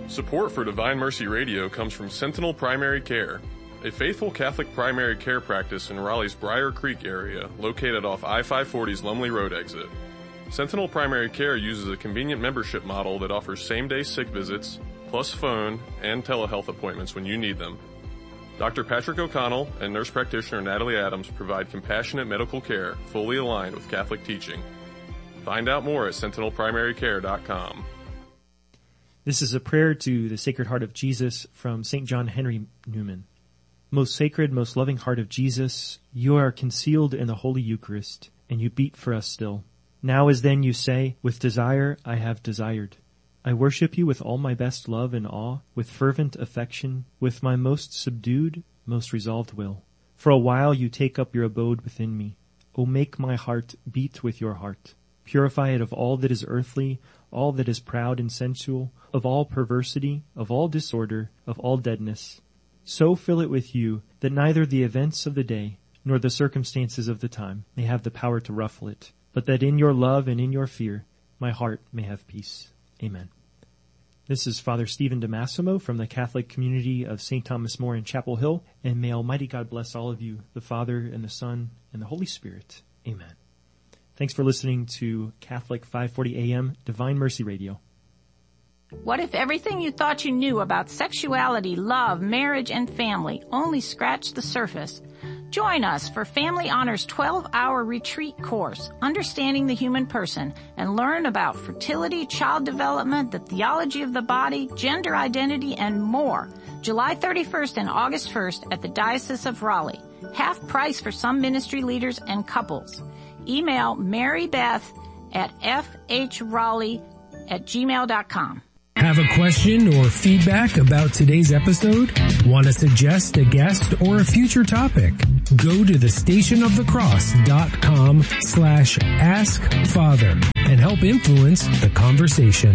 Support for Divine Mercy Radio comes from Sentinel Primary Care, a faithful Catholic primary care practice in Raleigh's Briar Creek area, located off I-540's Lumley Road exit. Sentinel Primary Care uses a convenient membership model that offers same-day sick visits, plus phone and telehealth appointments when you need them. Dr. Patrick O'Connell and nurse practitioner Natalie Adams provide compassionate medical care fully aligned with Catholic teaching. Find out more at sentinelprimarycare.com. This is a prayer to the Sacred Heart of Jesus from St. John Henry Newman. Most sacred, most loving Heart of Jesus, you are concealed in the Holy Eucharist, and you beat for us still. Now as then you say, with desire I have desired. I worship you with all my best love and awe, with fervent affection, with my most subdued, most resolved will. For a while you take up your abode within me. O make my heart beat with your heart. Purify it of all that is earthly, all that is proud and sensual, of all perversity, of all disorder, of all deadness. So fill it with you that neither the events of the day nor the circumstances of the time may have the power to ruffle it, but that in your love and in your fear my heart may have peace. Amen. This is Father Stephen DeMassimo from the Catholic community of St. Thomas More in Chapel Hill, and may Almighty God bless all of you, the Father and the Son and the Holy Spirit. Amen. Thanks for listening to Catholic 540 AM Divine Mercy Radio. What if everything you thought you knew about sexuality, love, marriage, and family only scratched the surface? Join us for Family Honor's 12-hour retreat course, Understanding the Human Person, and learn about fertility, child development, the theology of the body, gender identity, and more. July 31st and August 1st at the Diocese of Raleigh. Half price for some ministry leaders and couples. Email marybeth at fhraleigh@gmail.com. Have a question or feedback about today's episode? Want to suggest a guest or a future topic? Go to thestationofthecross.com/askfather and help influence the conversation.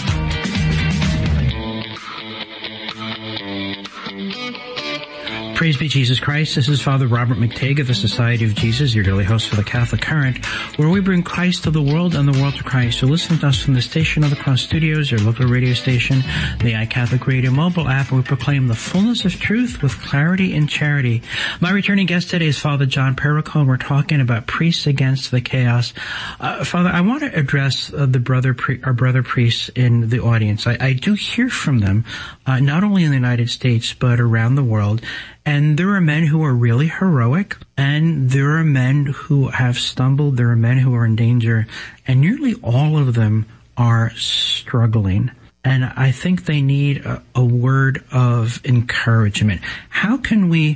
Praise be Jesus Christ. This is Father Robert McTague of the Society of Jesus, your daily host for the Catholic Current, where we bring Christ to the world and the world to Christ. So listen to us from the Station of the Cross Studios, your local radio station, the iCatholic Radio mobile app, and we proclaim the fullness of truth with clarity and charity. My returning guest today is Father John Perico, and we're talking about priests against the chaos. Father, I want to address our brother priests in the audience. I do hear from them, not only in the United States, but around the world. And there are men who are really heroic, and there are men who have stumbled, there are men who are in danger, and nearly all of them are struggling. And I think they need a word of encouragement. How can we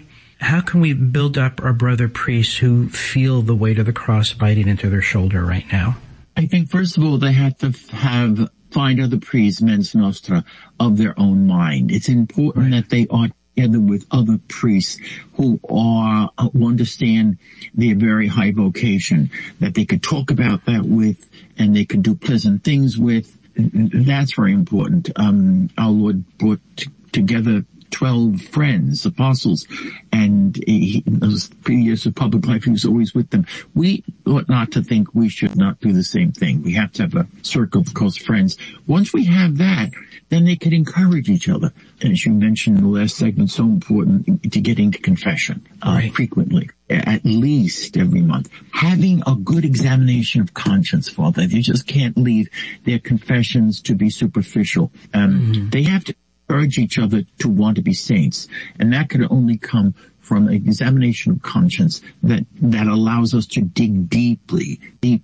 build up our brother priests who feel the weight of the cross biting into their shoulder right now? I think, first of all, they have to find other priests, mens nostra, of their own mind. It's important that they are together with other priests who understand their very high vocation, that they could talk about that with, and they could do pleasant things with. That's very important. Our Lord brought together 12 friends, apostles, and those 3 years of public life, he was always with them. We ought not to think we should not do the same thing. We have to have a circle of close friends. Once we have that, then they can encourage each other. And as you mentioned in the last segment, so important to getting to confession frequently, at least every month. Having a good examination of conscience, Father. They just can't leave their confessions to be superficial. They have to urge each other to want to be saints. And that can only come from an examination of conscience that allows us to dig deeply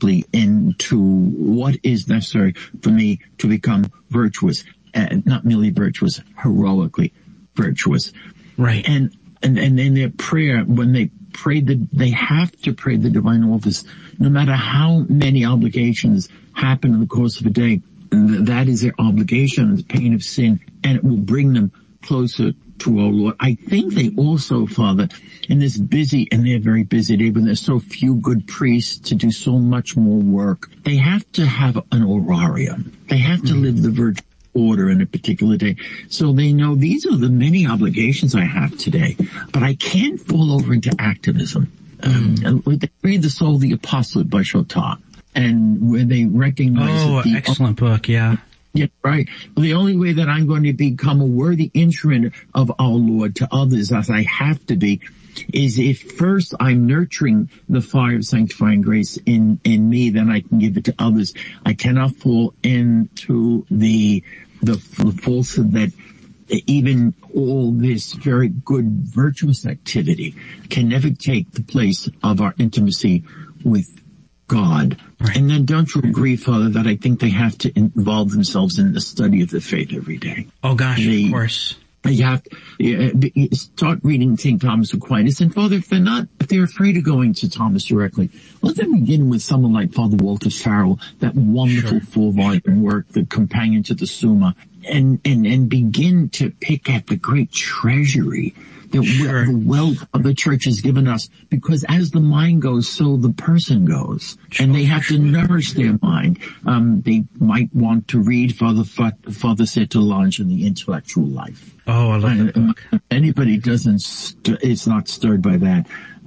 into what is necessary for me to become virtuous. And not merely virtuous, heroically virtuous. Right. And in their prayer, when they pray, they have to pray the divine office, no matter how many obligations happen in the course of a day. That is their obligation, the pain of sin, and it will bring them closer to our Lord. I think they also, Father, in this busy, and they're very busy day, when there's so few good priests to do so much more work, they have to have an horarium. They have to live the virtuous order in a particular day. So they know these are the many obligations I have today, but I can't fall over into activism. And they read The Soul of the Apostolate by Chotard, and where they recognize excellent book, yeah. Yeah, right. Well, the only way that I'm going to become a worthy instrument of our Lord to others, as I have to be, is if first I'm nurturing the fire of sanctifying grace in me, then I can give it to others. I cannot fall into the falsehood that even all this very good virtuous activity can never take the place of our intimacy with God. Right. And then don't you agree, Father, that I think they have to involve themselves in the study of the faith every day? Oh gosh, of course. You have to start reading St. Thomas Aquinas. And Father, if they're afraid of going to Thomas directly, let them begin with someone like Father Walter Farrell, that wonderful 4-volume work, The Companion to the Summa, and begin to pick at the great treasury that the wealth of the church has given us, because as the mind goes, so the person goes. And they have to nourish their mind. They might want to read Father Solange in The Intellectual Life. Oh, I love that book. If anybody is not stirred by that,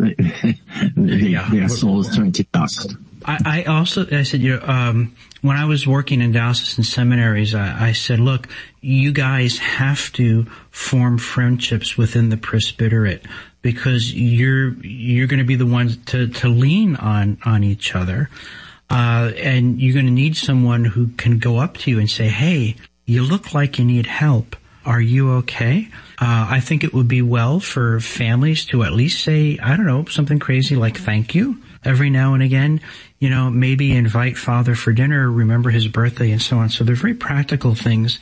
their soul is turned to dust. I said, when I was working in diocesan seminaries, I said, look, you guys have to form friendships within the presbyterate, because you're going to be the ones to lean on each other. And you're going to need someone who can go up to you and say, hey, you look like you need help. Are you okay? I think it would be well for families to at least say, I don't know, something crazy like thank you every now and again. Maybe invite Father for dinner, remember his birthday, and so on. So they're very practical things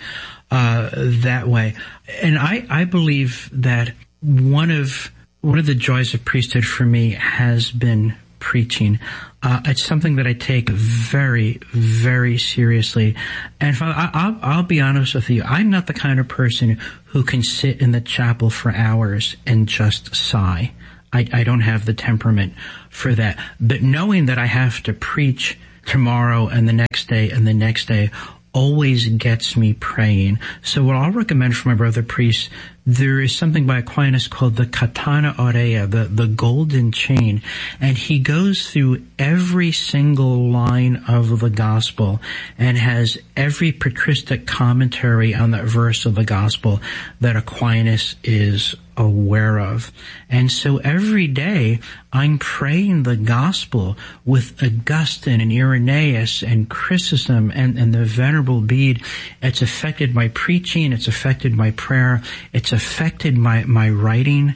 that way. And I believe that one of the joys of priesthood for me has been preaching. It's something that I take very, very seriously. And Father, I'll be honest with you. I'm not the kind of person who can sit in the chapel for hours and just sigh. I don't have the temperament for that. But knowing that I have to preach tomorrow and the next day and the next day always gets me praying. So what I'll recommend for my brother priests, there is something by Aquinas called the Katana Aurea, the golden chain, and he goes through every single line of the gospel and has every patristic commentary on that verse of the gospel that Aquinas is aware of. And so every day I'm praying the gospel with Augustine and Irenaeus and Chrysostom and the Venerable Bede. It's affected my preaching, it's affected my prayer, it's affected my writing.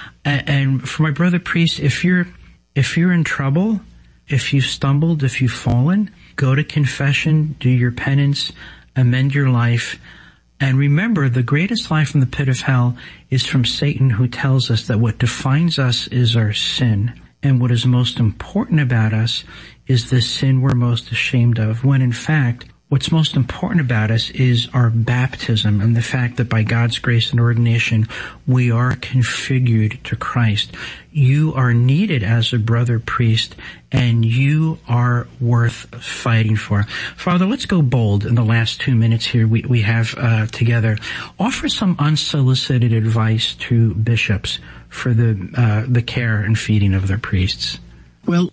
And for my brother priest, if you're in trouble, if you've stumbled, if you've fallen, go to confession, do your penance, amend your life. And remember, the greatest lie from the pit of hell is from Satan, who tells us that what defines us is our sin. And what is most important about us is the sin we're most ashamed of, when in fact, what's most important about us is our baptism and the fact that by God's grace and ordination, we are configured to Christ. You are needed as a brother priest, and you are worth fighting for. Father, let's go bold in the last 2 minutes here we have together. Offer some unsolicited advice to bishops for the care and feeding of their priests. Well,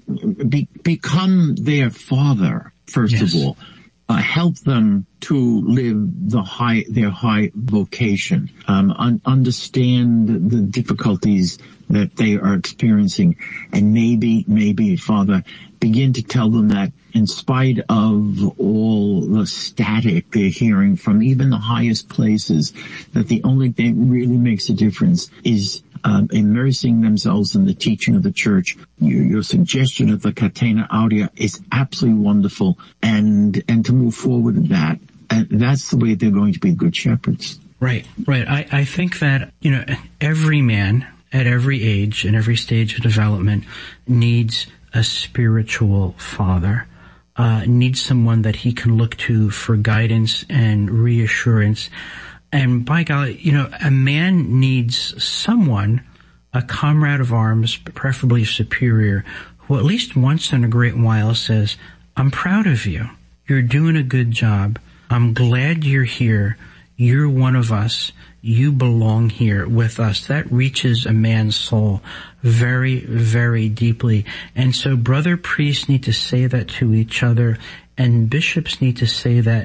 become their father, first of all. Help them to live their high vocation. Understand the difficulties that they are experiencing, and maybe, Father, begin to tell them that in spite of all the static they're hearing from even the highest places, that the only thing that really makes a difference is immersing themselves in the teaching of the church. Your suggestion of the Catena Aurea is absolutely wonderful, and to move forward in that. And that's the way they're going to be good shepherds. Right. I think that, every man at every age and every stage of development needs a spiritual father, needs someone that he can look to for guidance and reassurance. And by God, a man needs someone, a comrade of arms, preferably superior, who at least once in a great while says, I'm proud of you. You're doing a good job. I'm glad you're here. You're one of us. You belong here with us. That reaches a man's soul very, very deeply. And so brother priests need to say that to each other, and bishops need to say that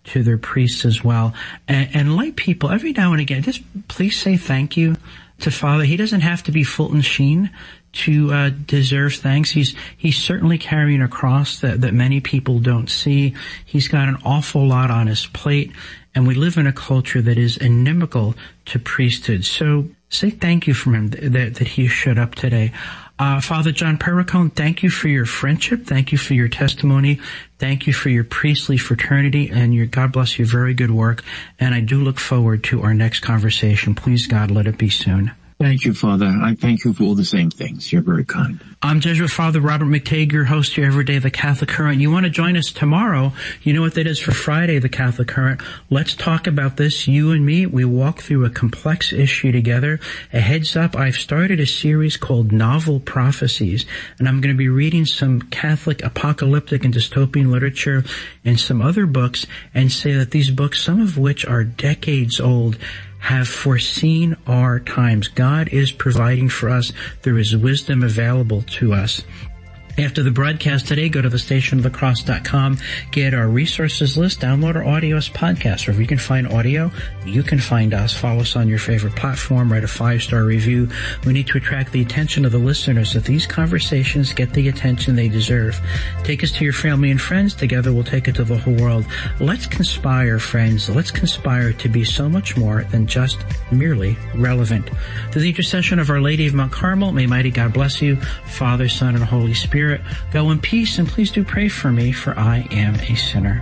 to their priests as well. And lay people, every now and again, just please say thank you to Father. He doesn't have to be Fulton Sheen to deserve thanks. He's certainly carrying a cross that many people don't see. He's got an awful lot on his plate, and we live in a culture that is inimical to priesthood. So say thank you from him that he showed up today. Father John Perricone, thank you for your friendship. Thank you for your testimony. Thank you for your priestly fraternity and your, God bless you, very good work. And I do look forward to our next conversation. Please, God, let it be soon. Thank you, Father. I thank you for all the same things. You're very kind. I'm Jesuit Father Robert McTague, your host here every day, The Catholic Current. You want to join us tomorrow? You know what that is for Friday, The Catholic Current. Let's talk about this, you and me. We walk through a complex issue together. A heads up, I've started a series called Novel Prophecies, and I'm going to be reading some Catholic apocalyptic and dystopian literature and some other books, and say that these books, some of which are decades old, have foreseen our times. God is providing for us through His wisdom available to us. After the broadcast today, go to thestationofthecross.com, get our resources list, download our audio as podcast. Wherever you can find audio, you can find us. Follow us on your favorite platform, write a 5-star review. We need to attract the attention of the listeners so that these conversations get the attention they deserve. Take us to your family and friends. Together we'll take it to the whole world. Let's conspire, friends. Let's conspire to be so much more than just merely relevant. Through the intercession of Our Lady of Mount Carmel, may mighty God bless you, Father, Son, and Holy Spirit. Go in peace, and please do pray for me, for I am a sinner.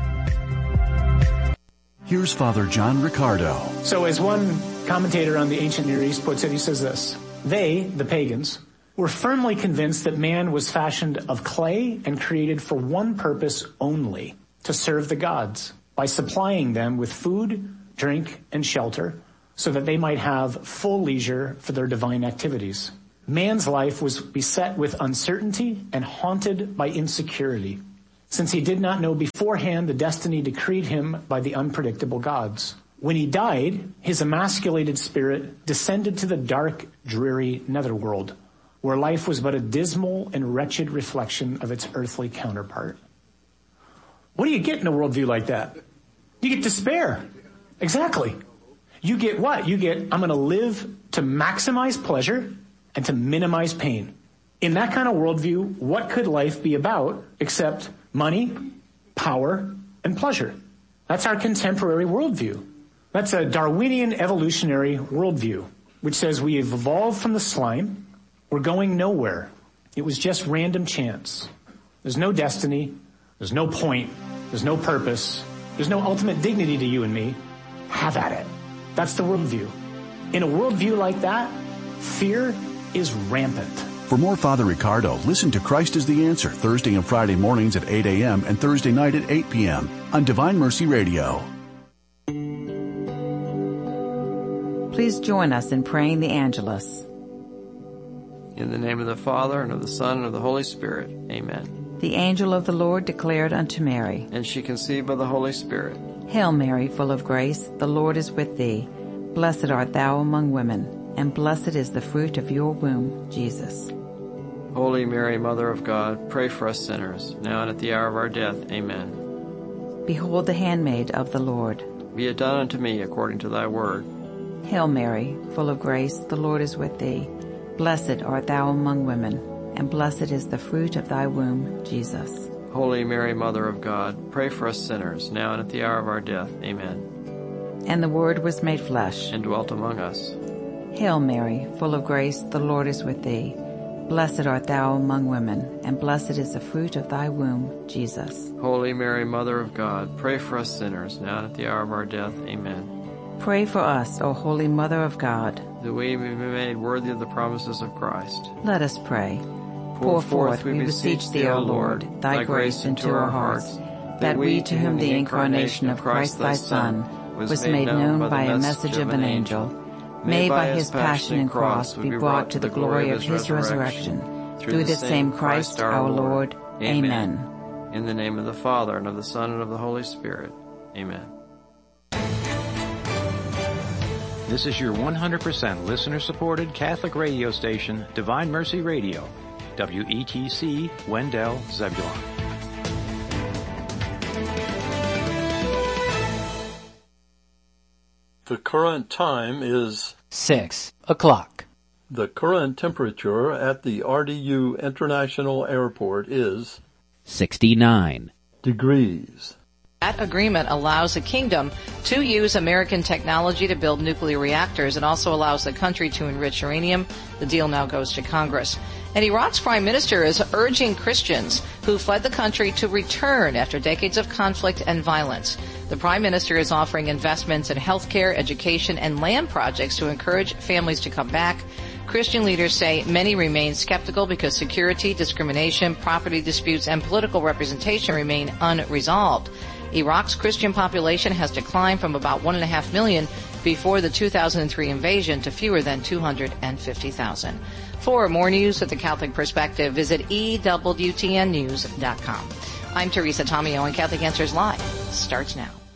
Here's Father John Riccardo. So as one commentator on the ancient Near East puts it, he says this: they, the pagans, were firmly convinced that man was fashioned of clay and created for one purpose only, to serve the gods, by supplying them with food, drink, and shelter, so that they might have full leisure for their divine activities. Man's life was beset with uncertainty and haunted by insecurity, since he did not know beforehand the destiny decreed him by the unpredictable gods. When he died, his emasculated spirit descended to the dark, dreary netherworld, where life was but a dismal and wretched reflection of its earthly counterpart. What do you get in a worldview like that? You get despair. Exactly. You get what? You get, I'm going to live to maximize pleasure and to minimize pain. In that kind of worldview, what could life be about except money, power, and pleasure? That's our contemporary worldview. That's a Darwinian evolutionary worldview, which says we have evolved from the slime. We're going nowhere. It was just random chance. There's no destiny. There's no point. There's no purpose. There's no ultimate dignity to you and me. Have at it. That's the worldview. In a worldview like that, fear is rampant. For more Father Riccardo, listen to Christ is the Answer Thursday and Friday mornings at 8 a.m. and Thursday night at 8 p.m. on Divine Mercy Radio. Please join us in praying the Angelus. In the name of the Father, and of the Son, and of the Holy Spirit. Amen. The angel of the Lord declared unto Mary, and she conceived by the Holy Spirit. Hail Mary, full of grace, the Lord is with thee. Blessed art thou among women, and blessed is the fruit of your womb, Jesus. Holy Mary, Mother of God, pray for us sinners, now and at the hour of our death. Amen. Behold the handmaid of the Lord. Be it done unto me according to thy word. Hail Mary, full of grace, the Lord is with thee. Blessed art thou among women, and blessed is the fruit of thy womb, Jesus. Holy Mary, Mother of God, pray for us sinners, now and at the hour of our death. Amen. And the Word was made flesh, and dwelt among us. Hail Mary, full of grace, the Lord is with thee. Blessed art thou among women, and blessed is the fruit of thy womb, Jesus. Holy Mary, Mother of God, pray for us sinners, now and at the hour of our death. Amen. Pray for us, O Holy Mother of God, that we may be made worthy of the promises of Christ. Let us pray. Pour forth, we beseech thee, O Lord, thy grace into our hearts, that we, to whom the incarnation of Christ thy Son was made known by a message of an angel, may by his passion and cross be brought to the glory of his resurrection, through the same Christ our Lord. Amen. In the name of the Father, and of the Son, and of the Holy Spirit. Amen. This is your 100% listener-supported Catholic radio station, Divine Mercy Radio, WETC, Wendell, Zebulon. The current time is 6 o'clock. The current temperature at the RDU International Airport is 69 degrees. That agreement allows the kingdom to use American technology to build nuclear reactors and also allows the country to enrich uranium. The deal now goes to Congress. And Iraq's prime minister is urging Christians who fled the country to return after decades of conflict and violence. The prime minister is offering investments in healthcare, education, and land projects to encourage families to come back. Christian leaders say many remain skeptical because security, discrimination, property disputes, and political representation remain unresolved. Iraq's Christian population has declined from about 1.5 million before the 2003 invasion to fewer than 250,000. For more news with the Catholic Perspective, visit EWTNnews.com. I'm Teresa Tomeo, and Catholic Answers Live starts now.